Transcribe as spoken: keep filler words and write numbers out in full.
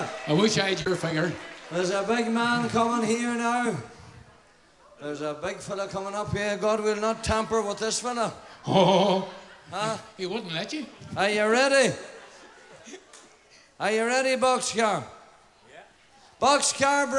that? I wish I had your figure. There's a big man coming here now. There's a big fella coming up here. God will not tamper with this fella. Oh, Huh? he wouldn't let you. Are you ready? Are you ready, Boxcar? Yeah. Boxcar.